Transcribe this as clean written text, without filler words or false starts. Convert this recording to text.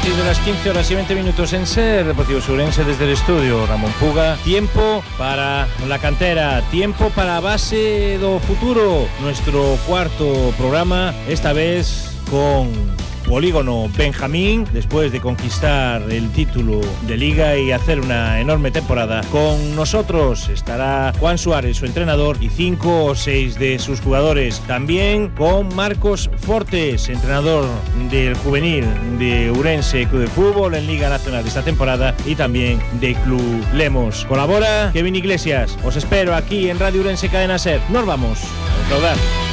partir de las 15 horas y 20 minutos en SER Deportivo Ourense desde el estudio Ramón Puga. Tiempo para la cantera, tiempo para Base do Futuro, nuestro cuarto programa, esta vez con Polígono Benjamín, después de conquistar el título de Liga y hacer una enorme temporada. Con nosotros estará Juan Suárez, su entrenador, y 5 o 6 de sus jugadores. También con Marcos Fortes, entrenador del juvenil de Ourense Club de Fútbol en Liga Nacional esta temporada y también de Club Lemos. Colabora Kevin Iglesias. Os espero aquí en Radio Ourense Cadena SER. Nos vamos a rodar.